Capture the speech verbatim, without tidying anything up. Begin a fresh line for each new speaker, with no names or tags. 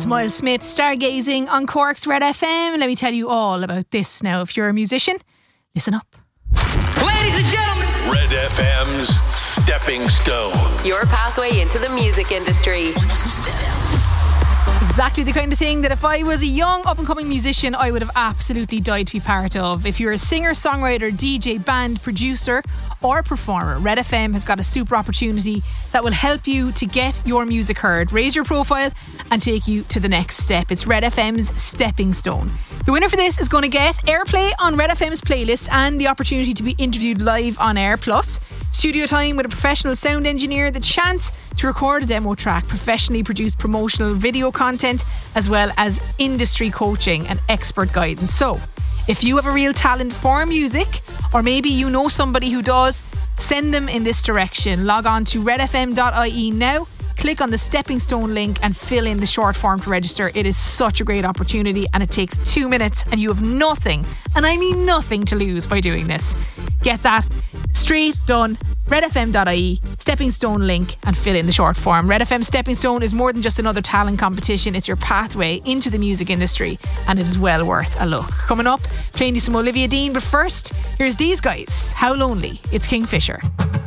That's Miles Smith, Stargazing on Cork's Red F M. Let me tell you all about this now. If you're a musician, listen up.
Ladies and gentlemen,
Red F M's Stepping Stone.
Your pathway into the music industry.
Exactly the kind of thing that if I was a young up-and-coming musician, I would have absolutely died to be part of. If you're a singer, songwriter, D J, band, producer or performer, Red F M has got a super opportunity that will help you to get your music heard, raise your profile and take you to the next step. It's Red F M's Stepping Stone. The winner for this is going to get airplay on Red F M's playlist and the opportunity to be interviewed live on air, plus studio time with a professional sound engineer, the chance to record a demo track, professionally produce promotional video content, as well as industry coaching and expert guidance. So if you have a real talent for music, or maybe you know somebody who does, send them in this direction. Log on to red f m dot i e now, click on the Stepping Stone link and fill in the short form to register. It is such a great opportunity and it takes two minutes and you have nothing, and I mean nothing, to lose by doing this. Get that straight done. red f m dot i e, Stepping Stone link, and fill in the short form. Red F M Stepping Stone is more than just another talent competition. It's your pathway into the music industry and it is well worth a look. Coming up, playing you some Olivia Dean, but first, here's these guys. How Lonely. It's Kingfisher.